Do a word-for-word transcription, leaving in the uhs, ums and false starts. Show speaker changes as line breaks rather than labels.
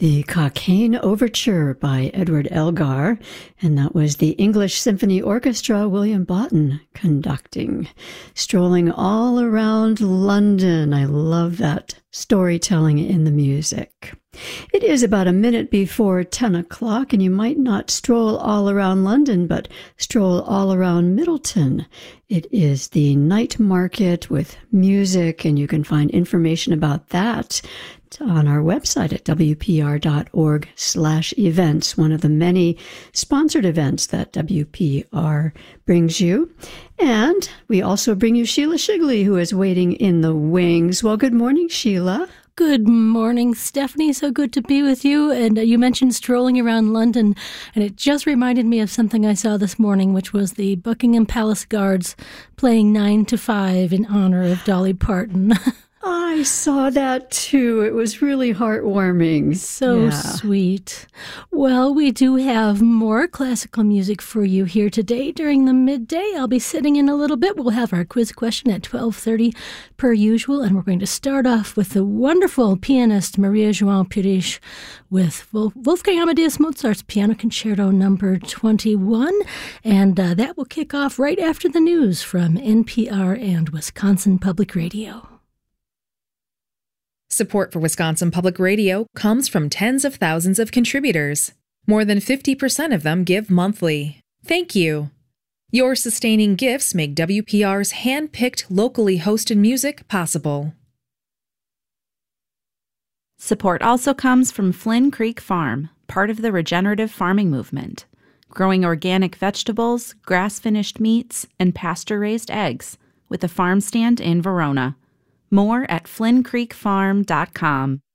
The Cockaigne Overture by Edward Elgar, and that was the English Symphony Orchestra, William Boughton, conducting. Strolling all around London. I love that storytelling in the music. It is about a minute before ten o'clock, and you might not stroll all around London, but stroll all around Middleton. It is the night market with music, and you can find information about that on our website at w p r dot org slash events, one of the many sponsored events that W P R brings you. And we also bring you Sheila Shigley, who is waiting in the wings. Well, good morning, Sheila.
Good morning, Stephanie. So good to be with you. And uh, you mentioned strolling around London, and it just reminded me of something I saw this morning, which was the Buckingham Palace Guards playing nine to five in honor of Dolly Parton.
I saw that too. It was really heartwarming.
So yeah. Sweet. Well, we do have more classical music for you here today during the midday. I'll be sitting in a little bit. We'll have our quiz question at twelve thirty per usual, and we're going to start off with the wonderful pianist Maria João Pires with Wolfgang Amadeus Mozart's Piano Concerto number twenty-one, and uh, that will kick off right after the news from N P R and Wisconsin Public Radio.
Support for Wisconsin Public Radio comes from tens of thousands of contributors. More than fifty percent of them give monthly. Thank you. Your sustaining gifts make W P R's hand-picked, locally hosted music possible.
Support also comes from Flynn Creek Farm, part of the regenerative farming movement, growing organic vegetables, grass-finished meats, and pasture-raised eggs, with a farm stand in Verona. More at flynn creek farm dot com.